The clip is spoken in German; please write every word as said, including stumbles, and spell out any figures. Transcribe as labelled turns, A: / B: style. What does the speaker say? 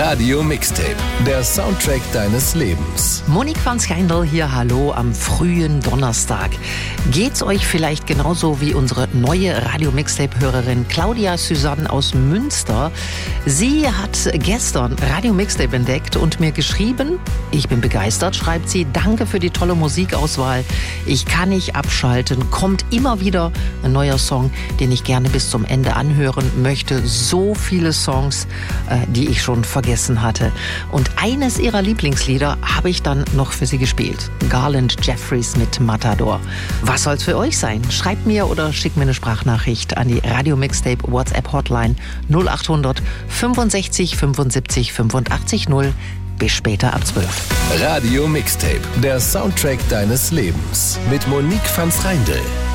A: Radio Mixtape, der Soundtrack deines Lebens.
B: Monique van Schijndel hier, hallo am frühen Donnerstag. Geht's euch vielleicht genauso wie unsere neue Radio Mixtape-Hörerin Claudia Suzanne aus Münster? Sie hat gestern Radio Mixtape entdeckt und mir geschrieben, ich bin begeistert, schreibt sie, danke für die tolle Musikauswahl. Ich kann nicht abschalten, kommt immer wieder ein neuer Song, den ich gerne bis zum Ende anhören möchte. So viele Songs, äh, die ich schon vergessen hatte. Und eines ihrer Lieblingslieder habe ich dann noch für sie gespielt. Garland Jeffries mit Matador. Was soll's für euch sein? Schreibt mir oder schickt mir eine Sprachnachricht an die Radio Mixtape WhatsApp Hotline null acht hundert fünfundsechzig fünfundsiebzig fünfundachtzig null. Bis später ab zwölf.
A: Radio Mixtape, der Soundtrack deines Lebens mit Monique van Schijndel.